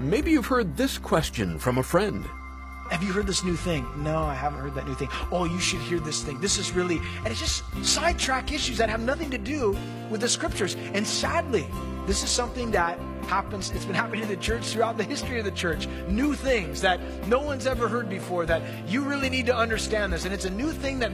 Maybe you've heard this question from a friend. Have you heard this new thing? No, I haven't heard that new thing. Oh, you should hear this thing. This is really, and it's just sidetrack issues that have nothing to do with the scriptures. And sadly, this is something that happens. It's been happening in the church throughout the history of the church. New things that no one's ever heard before, that you really need to understand this. And it's a new thing that